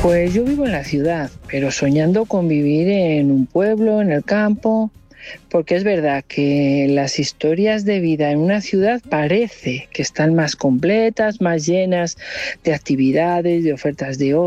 Pues yo vivo en la ciudad, pero soñando con vivir en un pueblo, en el campo, porque es verdad que las historias de vida en una ciudad parece que están más completas, más llenas de actividades, de ofertas de